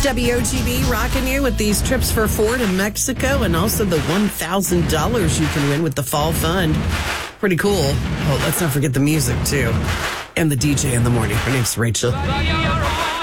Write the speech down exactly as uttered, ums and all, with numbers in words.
W O G B rocking you with these trips for four to Mexico and also the one thousand dollars you can win with the Fall Fund. Pretty cool. Oh, let's not forget the music, too. And the D J in the morning. Her name's Rachel.